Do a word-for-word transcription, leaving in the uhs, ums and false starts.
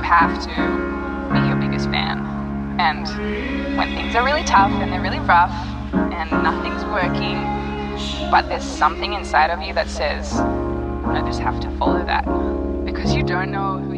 have to be your biggest fan. And when things are really tough and they're really rough and nothing's working, but there's something inside of you that says, I just have to follow that. Because you don't know who